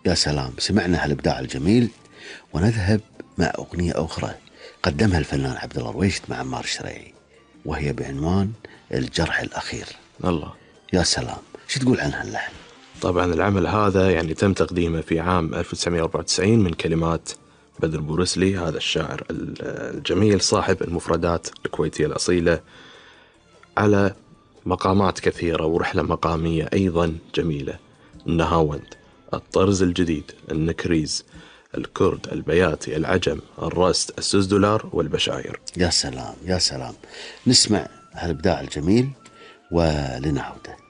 يا سلام، سمعنا هالإبداع الجميل ونذهب مع أغنية أخرى قدمها الفنان عبد الله رويشد مع عمار الشريعي، وهي بعنوان الجرح الأخير. الله، يا سلام، شو تقول عنها اللحن؟ طبعا العمل هذا يعني تم تقديمه في عام 1994 من كلمات بدر بورسلي، هذا الشاعر الجميل صاحب المفردات الكويتية الأصيلة، على مقامات كثيرة ورحلة مقامية أيضا جميلة: النهاوند، الطرز الجديد، النكريز، الكرد، البياتي، العجم، الرست، السوسدولار والبشاير. يا سلام يا سلام، نسمع هالإبداع الجميل ولنعوده.